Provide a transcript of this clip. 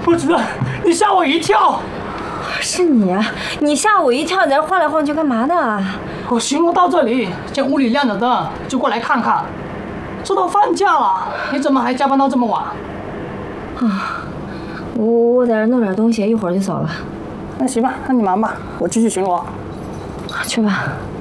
不知道，你吓我一跳。 是你啊！你吓我一跳，在这晃来晃去干嘛呢？ 我巡逻到这里，见屋里亮着灯，就过来看看。这都放假了，你怎么还加班到这么晚？ 啊，我在这弄点东西，一会儿就走了。 那行吧，那你忙吧，我继续巡逻。 去吧。